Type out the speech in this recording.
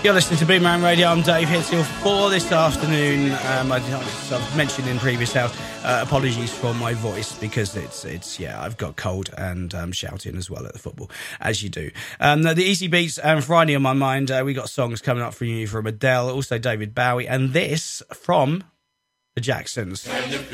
You're listening to Boomerang Radio. I'm Dave, here till 4 this afternoon. I've mentioned in previous hours, apologies for my voice because it's I've got cold and shouting as well at the football, as you do. The Easy Beats and Friday on my mind. We got songs coming up from you from Adele, also David Bowie, and this from the Jacksons.